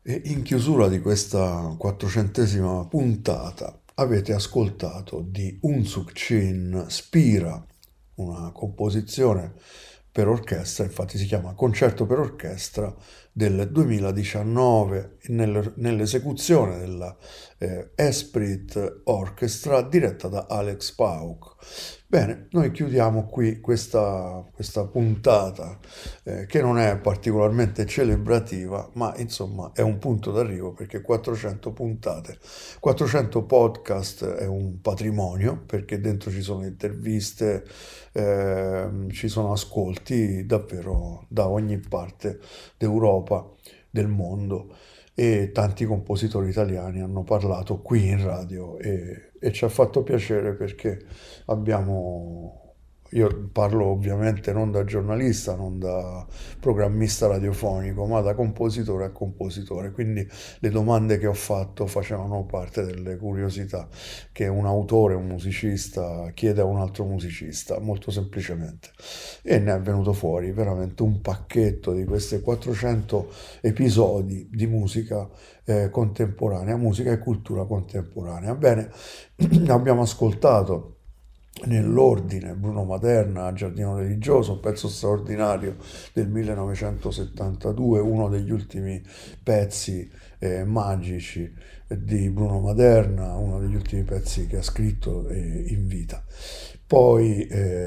E in chiusura di questa 400esima puntata avete ascoltato di Unsuk Chin Spira, una composizione per orchestra, infatti si chiama Concerto per orchestra del 2019 nell'esecuzione della Esprit Orchestra diretta da Alex Pauk. Bene, noi chiudiamo qui questa puntata che non è particolarmente celebrativa, ma insomma è un punto d'arrivo perché 400 puntate, 400 podcast è un patrimonio perché dentro ci sono interviste, ci sono ascolti davvero da ogni parte d'Europa, del mondo e tanti compositori italiani hanno parlato qui in radio e ci ha fatto piacere perché abbiamo, io parlo ovviamente non da giornalista, non da programmista radiofonico, ma da compositore a compositore, quindi le domande che ho fatto facevano parte delle curiosità che un autore, un musicista chiede a un altro musicista, molto semplicemente. E ne è venuto fuori veramente un pacchetto di questi 400 episodi di musica contemporanea, musica e cultura contemporanea. Bene, abbiamo ascoltato nell'ordine Bruno Maderna, Giardino Religioso, un pezzo straordinario del 1972, uno degli ultimi pezzi magici di Bruno Maderna, uno degli ultimi pezzi che ha scritto in vita. Poi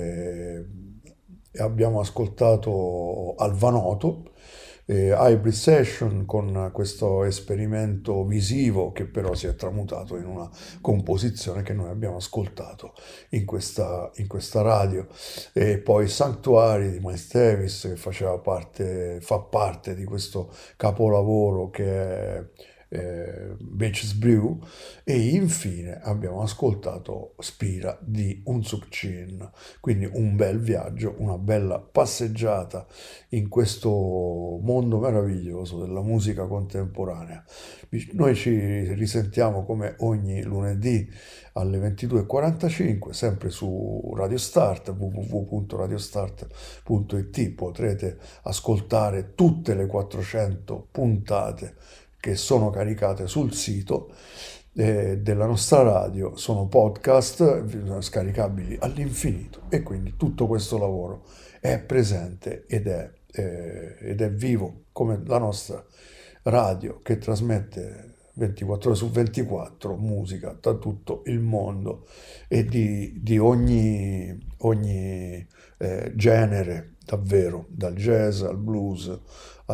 abbiamo ascoltato Alvanoto, Hybrid Session con questo esperimento visivo che però si è tramutato in una composizione che noi abbiamo ascoltato in questa radio. E poi Sanctuary di Miles Davis che fa parte di questo capolavoro che è Beaches Brew e infine abbiamo ascoltato Spira di Unsuk Chin, quindi un bel viaggio, una bella passeggiata in questo mondo meraviglioso della musica contemporanea. Noi ci risentiamo come ogni lunedì alle 22.45, sempre su Radio Start, www.radiostart.it. Potrete ascoltare tutte le 400 puntate che sono caricate sul sito della nostra radio, sono podcast scaricabili all'infinito e quindi tutto questo lavoro è presente ed è vivo come la nostra radio che trasmette 24 ore su 24 musica da tutto il mondo e di ogni genere, davvero, dal jazz al blues